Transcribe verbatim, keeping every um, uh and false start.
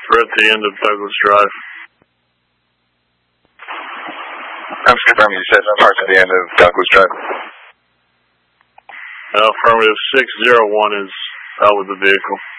We're at the end of Douglas Drive. I'm just confirming you said some parts at the end of Douglas Drive. Uh, affirmative six zero one is out with the vehicle.